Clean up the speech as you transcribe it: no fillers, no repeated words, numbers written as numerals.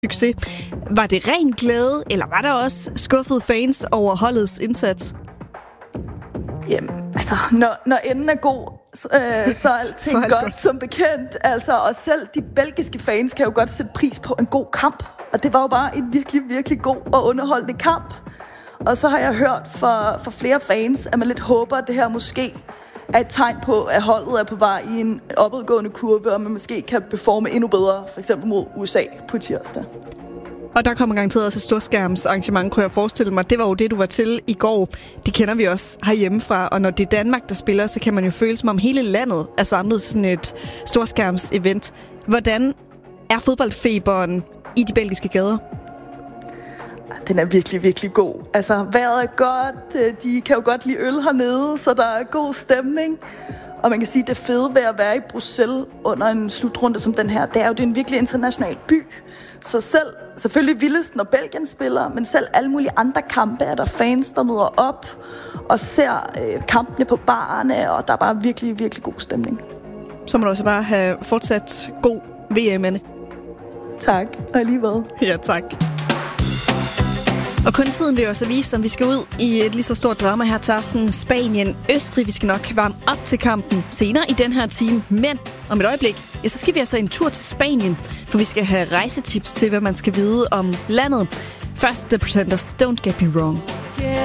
succes. Var det ren glæde, eller var der også skuffede fans over holdets indsats? Jamen, altså, når enden er god, så er alting godt som bekendt. Altså, og selv de belgiske fans kan jo godt sætte pris på en god kamp. Og det var jo bare en virkelig, virkelig god og underholdende kamp. Og så har jeg hørt fra flere fans, at man lidt håber, at det her måske er et tegn på, at holdet er på vej i en opadgående kurve, og man måske kan performe endnu bedre, for eksempel mod USA på tirsdag. Og der kommer garanteret også et storskærmsarrangement, kunne jeg forestille mig. Det var jo det, du var til i går. Det kender vi også herhjemmefra. Og når det er Danmark, der spiller, så kan man jo føle, som om hele landet er samlet til sådan et storskærmsevent. Hvordan er fodboldfeberen i de belgiske gader? Den er virkelig, virkelig god. Altså, vejret er godt. De kan jo godt lide øl hernede, så der er god stemning. Og man kan sige, at det fede ved at være i Bruxelles under en slutrunde som den her, det er jo, det er en virkelig international by. Så selvfølgelig vildest, når Belgien spiller, men selv alle mulige andre kampe er der fans, der møder op og ser kampene på barerne, og der er bare virkelig, virkelig god stemning. Så må du også bare have fortsat god VM, Anne. Tak, og alligevel. Ja, tak. Og kun tiden vil jo også vise, om vi skal ud i et lige så stort drama her til aften. Spanien-Østrig, vi skal nok varme op til kampen senere i den her time. Men om et øjeblik, ja, så skal vi altså en tur til Spanien, for vi skal have rejsetips til, hvad man skal vide om landet. Først The Pretenders, Don't Get Me Wrong.